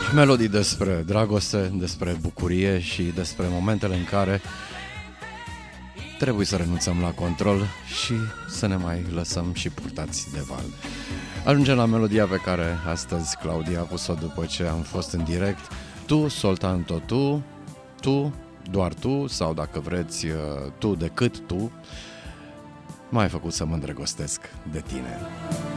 Melodii despre dragoste, despre bucurie și despre momentele în care trebuie să renunțăm la control și să ne mai lăsăm și purtați de val. Ajungem la melodia pe care astăzi Claudia a pus-o după ce am fost în direct. Tu, soltanto tu, doar tu, sau dacă vreți, tu decât tu, m-ai făcut să mă îndrăgostesc de tine.